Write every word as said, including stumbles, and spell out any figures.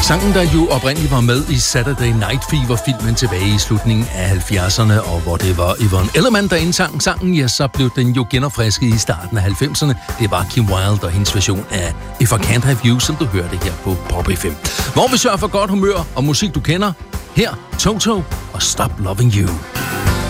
Sangen, der jo oprindeligt var med i Saturday Night Fever-filmen tilbage i slutningen af halvfjerdserne, og hvor det var Yvonne Elliman, der indsang sangen, ja, så blev den jo genopfrisket i starten af halvfemserne. Det var Kim Wilde og hendes version af If I Can't Have You, som du hørte her på Pop F M. Hvor vi sørger for godt humør og musik, du kender. Her, Toto og Stop Loving You.